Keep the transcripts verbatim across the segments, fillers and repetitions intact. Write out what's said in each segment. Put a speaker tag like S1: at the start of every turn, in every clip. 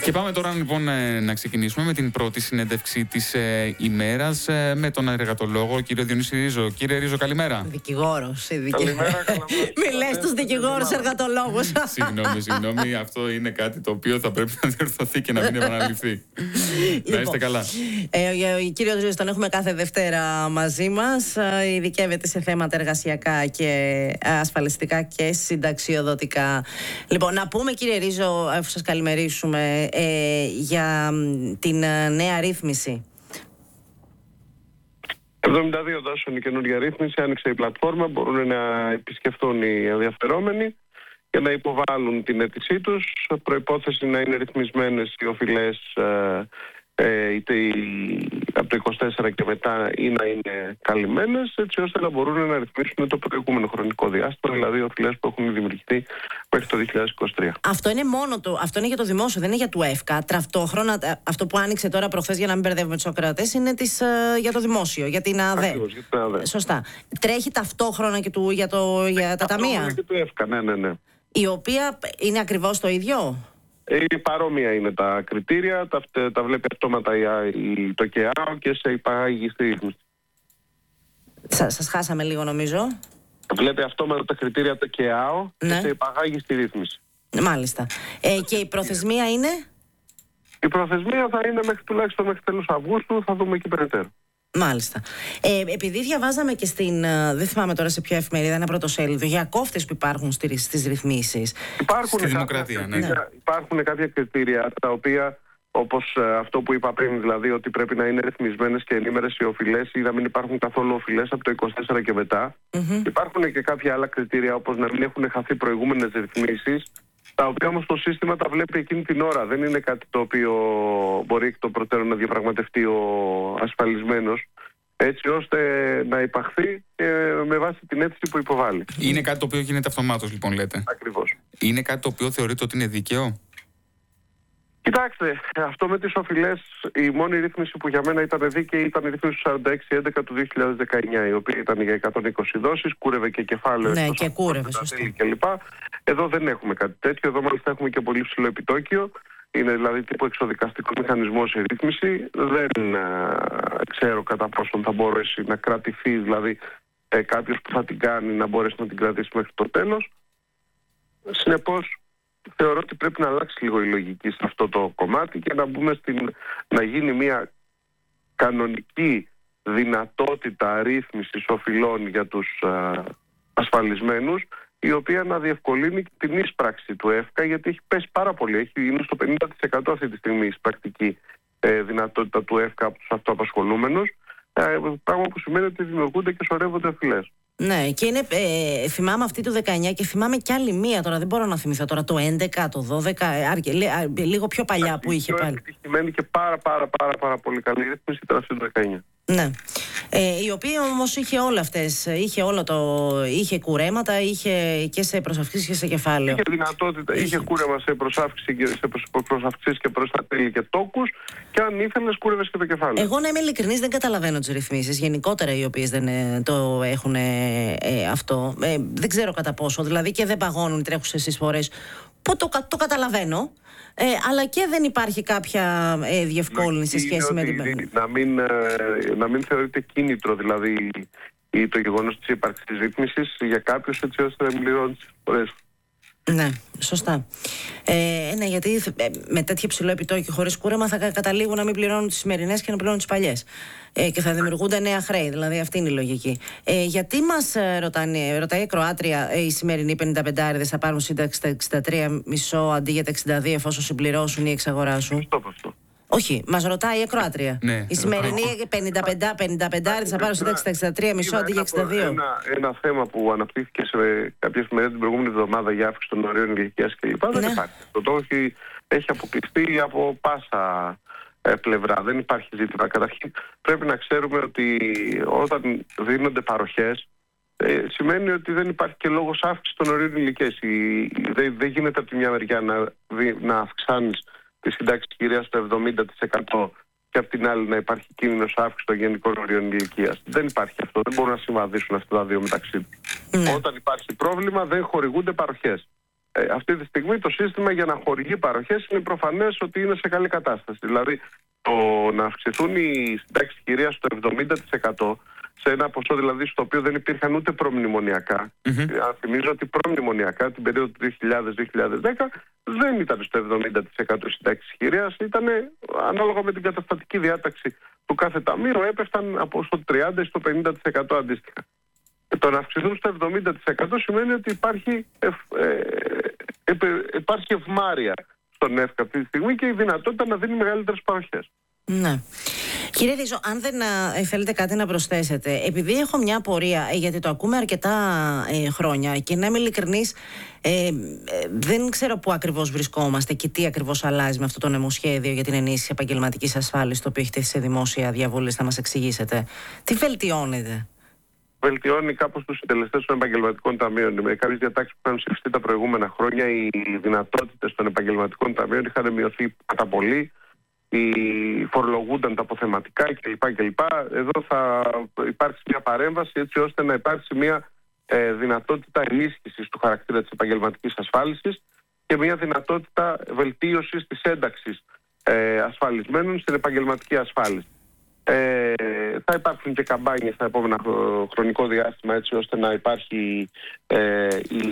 S1: Και πάμε τώρα λοιπόν να ξεκινήσουμε με την πρώτη συνέντευξη της ε, ημέρας ε, με τον εργατολόγο κύριο Διονύση Ρίζο. Κύριε Ρίζο, καλημέρα.
S2: Δικηγόρος.
S3: Καλημέρα, καλημέρα.
S2: Μη λες τους δικηγόρους εργατολόγους.
S1: Συγγνώμη, συγγνώμη, αυτό είναι κάτι το οποίο θα πρέπει να διορθωθεί και να μην επαναληφθεί. Να είστε καλά.
S2: Ε, κύριο Ρίζο, τον έχουμε κάθε Δευτέρα μαζί μας. Ε, ειδικεύεται σε θέματα εργασιακά και ασφαλιστικά και συνταξιοδοτικά. Λοιπόν, να πούμε, κύριε Ρίζο, αφού σας καλημερίσουμε, ε, για την ε, νέα ρύθμιση.
S3: εβδομήντα δύο δώσουν η καινούργια ρύθμιση, άνοιξε η πλατφόρμα, μπορούν να επισκεφτούν οι ενδιαφερόμενοι και να υποβάλουν την αίτησή τους. Προϋπόθεση να είναι ρυθμισμένες οι οφειλές ε, ε, είτε από το είκοσι τέσσερα και μετά ή να είναι καλυμμένες, έτσι ώστε να μπορούν να ρυθμίσουν το προηγούμενο χρονικό διάστημα, δηλαδή οι οφειλές που έχουν δημιουργηθεί μέχρι το δύο χιλιάδες είκοσι τρία.
S2: Αυτό είναι μόνο το, αυτό είναι για το δημόσιο, δεν είναι για του ΕΦΚΑ. Ταυτόχρονα, αυτό που άνοιξε τώρα προχθές, για να μην μπερδεύουμε τους ακροατές, είναι της, για το δημόσιο, για την ΑΔΕ.
S3: Ακριβώς, για την ΑΔΕ.
S2: Σωστά. Τρέχει ταυτόχρονα και του, για, το, για τα ταμεία.
S3: Και του ΕΦΚΑ, ναι, ναι, ναι.
S2: Η οποία είναι ακριβώς το ίδιο.
S3: Ε, παρόμοια είναι τα κριτήρια, τα, τα βλέπει αυτόματα η, το ΚΕΑΟ και σε υπαγάγει στη ρύθμιση.
S2: Σα, σας χάσαμε λίγο, νομίζω.
S3: Βλέπει αυτόματα τα κριτήρια το ΚΕΑΟ, ναι, και σε υπαγάγει στη ρύθμιση.
S2: Μάλιστα. Ε, και η προθεσμία είναι?
S3: Η προθεσμία θα είναι μέχρι, τουλάχιστον μέχρι τέλος Αυγούστου, θα δούμε εκεί περαιτέρω.
S2: Μάλιστα. Ε, επειδή διαβάζαμε και στην, δεν θυμάμαι τώρα σε ποια εφημερίδα, ένα πρωτοσέλιδο, για κόφτες που υπάρχουν στις ρυθμίσεις.
S3: Υπάρχουν,
S1: στη
S3: δημοκρατία,
S1: ναι.
S3: Ναι. Υπάρχουν κάποια κριτήρια τα οποία, όπως αυτό που είπα πριν, δηλαδή ότι πρέπει να είναι ρυθμισμένες και ενήμερες οι οφειλές ή να μην υπάρχουν καθόλου οφειλές από το είκοσι τέσσερα και μετά. Mm-hmm. Υπάρχουν και κάποια άλλα κριτήρια, όπως να μην έχουν χαθεί προηγούμενες ρυθμίσεις, τα οποία όμως το σύστημα τα βλέπει εκείνη την ώρα. Δεν είναι κάτι το οποίο μπορεί εκ των προτέρων να διαπραγματευτεί ο ασφαλισμένος, έτσι ώστε να υπαχθεί με βάση την αίτηση που υποβάλλει.
S1: Είναι κάτι το οποίο γίνεται αυτομάτως, λοιπόν, λέτε.
S3: Ακριβώς.
S1: Είναι κάτι το οποίο θεωρείτε ότι είναι δίκαιο?
S3: Κοιτάξτε, αυτό με τις οφειλές, η μόνη ρύθμιση που για μένα ήταν δίκαιη ήταν η ρύθμιση του σαράντα έξι έντεκα του δύο χιλιάδες δεκαεννιά, η οποία ήταν για εκατόν είκοσι δόσεις, κούρευε και κεφάλαιο.
S2: Ναι, και κούρευε, σωστά.
S3: Εδώ δεν έχουμε κάτι τέτοιο, εδώ μάλιστα έχουμε και πολύ ψηλό επιτόκιο. Είναι δηλαδή τύπου εξοδικαστικό μηχανισμός η ρύθμιση. Δεν α, ξέρω κατά πόσον θα μπορέσει να κρατηθεί, δηλαδή ε, κάποιος που θα την κάνει να μπορέσει να την κρατήσει μέχρι το τέλος. Συνεπώς, θεωρώ ότι πρέπει να αλλάξει λίγο η λογική σε αυτό το κομμάτι και να μπούμε στην, να γίνει μια κανονική δυνατότητα ρύθμισης οφειλών για τους α, ασφαλισμένους, η οποία να διευκολύνει την εισπράξη του ΕΦΚΑ, γιατί έχει πέσει πάρα πολύ. Έχει, είναι στο πενήντα τοις εκατό αυτή τη στιγμή η εισπρακτική ε, δυνατότητα του ΕΦΚΑ από τους αυτοαπασχολούμενους, ε, πράγμα που σημαίνει ότι δημιουργούνται και σωρεύονται οφειλές.
S2: Ναι, και είναι, ε, θυμάμαι αυτή του δεκαεννιά και θυμάμαι κι άλλη μία τώρα, δεν μπορώ να θυμηθώ τώρα, το έντεκα, το δώδεκα, άρκε, λί, α, λίγο πιο παλιά που είχε πάλι.
S3: Είναι επιτυχημένη και πάρα πάρα πάρα πάρα πολύ καλή ρύθμιση ήταν αυτή του δεκαεννιά.
S2: Ναι, ε, η οποία όμως είχε όλα αυτές, είχε όλο το, είχε κουρέματα, είχε και σε προσαυξήσεις και σε κεφάλαιο.
S3: Είχε δυνατότητα, είχε, είχε κούρεμα σε προσαύξηση και, σε προσαυξήσεις και προς τα τέλη και τόκους, και αν ήθελες κούρευες και το κεφάλαιο.
S2: Εγώ, να είμαι ειλικρινής, δεν καταλαβαίνω τις ρυθμίσεις γενικότερα οι οποίες δεν ε, το έχουν ε, ε, αυτό. Ε, δεν ξέρω κατά πόσο, δηλαδή και δεν παγώνουν οι τρέχουσες εισφορές, που το, το καταλαβαίνω. Ε, αλλά και δεν υπάρχει κάποια ε, διευκόλυνση σε σχέση με την...
S3: Να μην, ε, να μην θεωρείται κίνητρο, δηλαδή, ή το γεγονός της ύπαρξης της ρύθμισης για κάποιους, έτσι ώστε να πληρώνει τις φορές.
S2: Ναι, σωστά. Ε, ναι, γιατί ε, με τέτοιο ψηλό επιτόκιο χωρίς κούρεμα θα καταλήγουν να μην πληρώνουν τις σημερινές και να πληρώνουν τις παλιές. Ε, και θα δημιουργούνται νέα χρέη, δηλαδή αυτή είναι η λογική. Ε, γιατί μας ε, ρωτάνε, ρωτάει η Κροάτρια, ε, οι σημερινοί πενηνταπεντάριδες θα πάρουν σύνταξη τα εξήντα τρία μισό αντί για τα εξήντα δύο εφόσον συμπληρώσουν ή εξαγοράσουν?
S3: Αυτό.
S2: Όχι, μας ρωτάει η Κροάτρια.
S1: Ναι,
S2: οι σημερινοί πενηνταπεντάριδες θα πάρουν σύνταξη τα εξήντα τρία μισό αντί για εξήντα δύο.
S3: Ένα, ένα θέμα που αναπτύχθηκε σε κάποιες μέρες την προηγούμενη εβδομάδα για αύξηση των ορίων ηλικίας κλπ. Ναι. Δεν υπάρχει. Το το έχει, έχει αποκλειστεί από πάσα ε, πλευρά. Δεν υπάρχει ζήτημα. Καταρχήν πρέπει να ξέρουμε ότι όταν δίνονται παροχές, ε, σημαίνει ότι δεν υπάρχει και λόγος αύξησης των ορίων ηλικίας. Δεν δε γίνεται από τη μια μεριά να, να αυξάνεις τη συντάξη κυρία στο εβδομήντα τοις εκατό και απ' την άλλη να υπάρχει κίνδυνος αύξηση των γενικών ορίων ηλικίας. Δεν υπάρχει αυτό. Δεν μπορούν να συμβαδίσουν αυτά τα δύο μεταξύ τους. Ναι. Όταν υπάρχει πρόβλημα δεν χορηγούνται παροχές. Ε, αυτή τη στιγμή το σύστημα για να χορηγεί παροχές είναι προφανές ότι είναι σε καλή κατάσταση. Δηλαδή το να αυξηθούν οι συντάξεις χειρίας στο εβδομήντα τοις εκατό, σε ένα ποσό δηλαδή στο οποίο δεν υπήρχαν ούτε προμνημονιακά. Mm-hmm. Αν θυμίζω ότι προμνημονιακά την περίοδο του δύο χιλιάδες με δύο χιλιάδες δέκα δεν ήταν στο εβδομήντα τοις εκατό συντάξεις χειρίας, ήταν ανάλογα με την καταστατική διάταξη του κάθε ταμείου, έπεφταν από στο τριάντα στο πενήντα τοις εκατό αντίστοιχα. Και το να αυξηθούν στο εβδομήντα τοις εκατό σημαίνει ότι υπάρχει, ευ, ε, ε, ε, υπάρχει ευμάρεια στον ΕΦΚΑ αυτή τη στιγμή και η δυνατότητα να δίνει μεγαλύτερες παροχές.
S2: Ναι. Κύριε Ρίζο, αν δεν α, θέλετε κάτι να προσθέσετε, επειδή έχω μια απορία, ε, γιατί το ακούμε αρκετά ε, χρόνια και να είμαι ειλικρινής, ε, ε, δεν ξέρω πού ακριβώς βρισκόμαστε και τι ακριβώς αλλάζει με αυτό το νομοσχέδιο για την ενίσχυση επαγγελματικής ασφάλισης, το οποίο έχετε σε δημόσια διαβούλευση, θα μας εξηγήσετε. Τι βελτιώνεται?
S3: Βελτιώνει κάπως τους συντελεστές των επαγγελματικών ταμείων. Με κάποιες διατάξεις που είχαν ψηφιστεί τα προηγούμενα χρόνια, οι δυνατότητες των επαγγελματικών ταμείων είχαν μειωθεί κατά πολύ. Οι φορολογούνταν τα αποθεματικά κλπ. κλπ. Εδώ θα υπάρξει μια παρέμβαση έτσι ώστε να υπάρξει μια ε, δυνατότητα ενίσχυσης του χαρακτήρα της επαγγελματικής ασφάλισης και μια δυνατότητα βελτίωσης της ένταξης ε, ασφαλισμένων στην επαγγελματική ασφάλιση. Ε, θα υπάρχουν και καμπάνιες στα επόμενα χρονικό διάστημα έτσι ώστε να υπάρχει ε,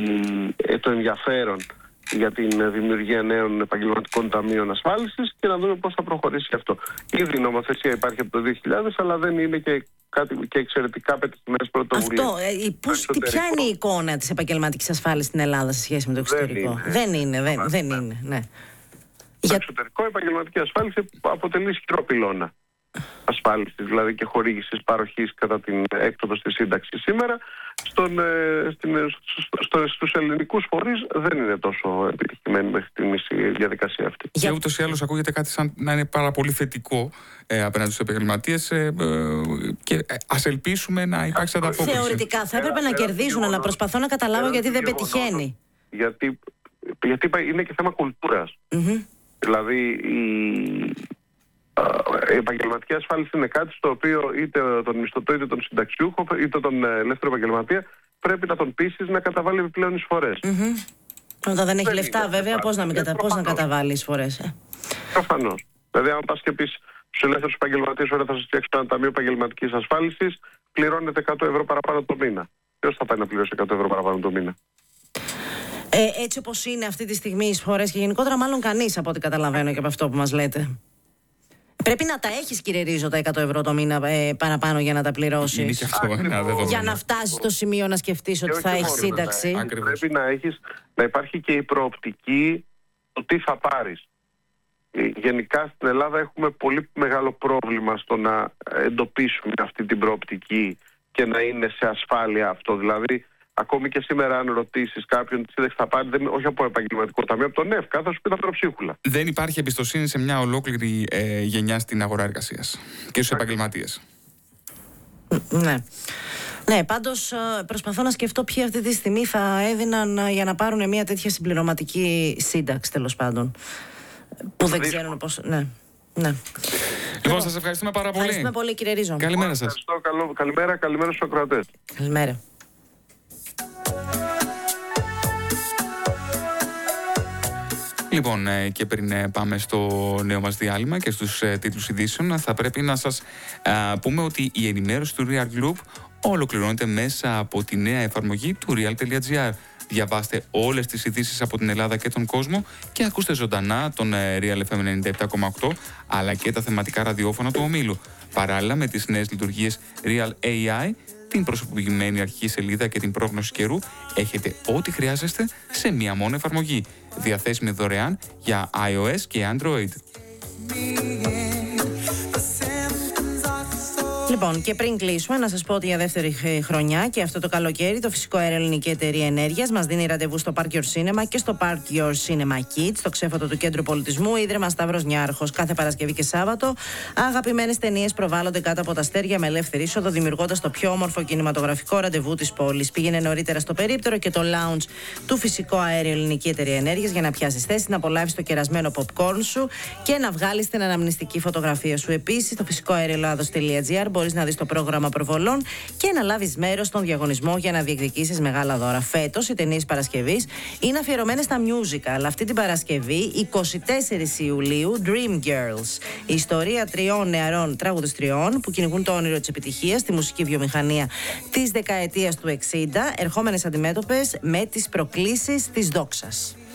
S3: η, το ενδιαφέρον για την δημιουργία νέων επαγγελματικών ταμείων ασφάλισης και να δούμε πώς θα προχωρήσει αυτό. Ήδη η νομοθεσία υπάρχει από το δύο χιλιάδες, αλλά δεν είναι και, κάτι, και εξαιρετικά πετυχημένες πρωτοβουλίες.
S2: Αυτό, ε, πώς, τι, ποια είναι η εικόνα της επαγγελματικής ασφάλισης στην Ελλάδα σε σχέση με το εξωτερικό? Δεν είναι, δεν είναι, δεν, δεν είναι, ναι.
S3: Το εξωτερικό επαγγελματική ασφάλιση αποτελεί ισχυρό πυλώνα ασφάλισης, δηλαδή και χορήγησης παροχής κατά την έκπτωτο στη σύνταξη. Σήμερα στον, ε, στην, στο, στο, στους ελληνικούς φορείς δεν είναι τόσο επιτυχημένη μέχρι στιγμής η διαδικασία αυτή.
S1: Και ούτως ή άλλως ακούγεται κάτι σαν να είναι πάρα πολύ θετικό ε, απέναντι στους επαγγελματίες ε, ε, και ε, ας ελπίσουμε να υπάρξει ανταπόκριση.
S2: Θεωρητικά θα έπρεπε να κερδίζουν, αλλά προσπαθώ να καταλάβω γιατί δεν πετυχαίνει.
S3: Γιατί, γιατί είναι και θέμα κουλτούρας. Mm-hmm. Δηλαδή η... η επαγγελματική ασφάλιση είναι κάτι στο οποίο είτε τον μισθωτό είτε τον συνταξιούχο είτε τον ελεύθερο επαγγελματία πρέπει να τον πείσεις να καταβάλει επιπλέον εισφορές.
S2: Mm-hmm. Όταν δεν έχει λεφτά, είναι, βέβαια, πώς να, μην κατα... πώς να καταβάλει εισφορές. Ε?
S3: Προφανώς. Δηλαδή, αν πας και πεις στους ελεύθερους επαγγελματίες, ωραία, θα σας φτιάξω ένα ταμείο επαγγελματικής ασφάλισης, πληρώνετε εκατό ευρώ παραπάνω το μήνα. Ποιος θα πάει να πληρώσει εκατό ευρώ παραπάνω το μήνα?
S2: Ε, έτσι όπως είναι αυτή τη στιγμή οι εισφορές και γενικότερα, μάλλον κανείς από ό,τι καταλαβαίνω και από αυτό που μας λέτε. Πρέπει να τα έχεις, κύριε Ρίζο, τα εκατό ευρώ το μήνα ε, παραπάνω για να τα πληρώσεις.
S1: Είναι και αυτό ένα δεδομένο.
S2: Για να φτάσεις στο σημείο να σκεφτείς ότι θα έχεις σύνταξη.
S3: Ναι. Πρέπει να, έχεις, να υπάρχει και η προοπτική το τι θα πάρεις. Γενικά στην Ελλάδα έχουμε πολύ μεγάλο πρόβλημα στο να εντοπίσουμε αυτή την προοπτική και να είναι σε ασφάλεια αυτό. Δηλαδή, ακόμη και σήμερα, αν ρωτήσεις κάποιον τι σύνταξη θα πάρει, δεν, όχι από επαγγελματικό ταμείο, από τον ΕΦΚΑ, θα σου πει τα πυροψίχουλα.
S1: Δεν υπάρχει εμπιστοσύνη σε μια ολόκληρη ε, γενιά στην αγορά εργασίας και στους επαγγελματίες.
S2: Ναι. Ναι, πάντως προσπαθώ να σκεφτώ ποιοι αυτή τη στιγμή θα έδιναν για να πάρουν μια τέτοια συμπληρωματική σύνταξη, τέλος πάντων. Που δεν ξέρουν πώς. Ναι. Ναι.
S1: Λοιπόν, σας ευχαριστούμε πάρα πολύ.
S2: Ευχαριστούμε πολύ, κύριε Ρίζο.
S1: Καλημέρα σας.
S3: Καλό, καλημέρα, καλημέρα στους ακροατές.
S2: Καλημέρα.
S1: Λοιπόν, και πριν πάμε στο νέο μας διάλειμμα και στους τίτλους ειδήσεων, θα πρέπει να σας α, πούμε ότι η ενημέρωση του Real Group ολοκληρώνεται μέσα από τη νέα εφαρμογή του real.gr. Διαβάστε όλες τις ειδήσεις από την Ελλάδα και τον κόσμο και ακούστε ζωντανά τον Real εφ εμ ενενήντα επτά κόμμα οκτώ αλλά και τα θεματικά ραδιόφωνα του ομίλου. Παράλληλα με τις νέες λειτουργίες Real έι άι, την προσωποποιημένη αρχική σελίδα και την πρόγνωση καιρού, έχετε ό,τι χρειάζεστε σε μία μόνο εφαρμογή. Διαθέσιμη δωρεάν για iOS και Android.
S2: Λοιπόν, και πριν κλείσουμε, να σας πω ότι για δεύτερη χρονιά και αυτό το καλοκαίρι το Φυσικό Αέριο Ελληνική Εταιρεία Ενέργειας μας δίνει ραντεβού στο Park Your Cinema και στο Park Your Cinema Kids, στο ξέφωτο του Κέντρου Πολιτισμού, Ίδρυμα Σταύρος Νιάρχος. Κάθε Παρασκευή και Σάββατο, αγαπημένες ταινίες προβάλλονται κάτω από τα αστέρια με ελεύθερη είσοδο, δημιουργώντας το πιο όμορφο κινηματογραφικό ραντεβού της πόλης. Πήγαινε νωρίτερα στο περίπτερο και το lounge του Φυσικό Αέριο Ελληνική Εταιρεία Ενέργειας για να πιάσεις θέση, να απολαύσεις το κερασμένο popcorn σου και να βγάλεις την αναμνηστική φωτογραφία σου. Επίσης, στο φυσικό αέριο ελλάδος τελεία τζι άρ μπορείς να δεις το πρόγραμμα προβολών και να λάβεις μέρος στον διαγωνισμό για να διεκδικήσεις μεγάλα δώρα. Φέτος οι ταινίες Παρασκευής είναι αφιερωμένες στα musical. Αυτή την Παρασκευή, εικοστή τέταρτη Ιουλίου, Dream Girls. Η ιστορία τριών νεαρών τραγουδιστριών που κυνηγούν το όνειρο της επιτυχίας στη μουσική βιομηχανία της δεκαετίας του εξήντα, ερχόμενες αντιμέτωπες με τις προκλήσεις της δόξας.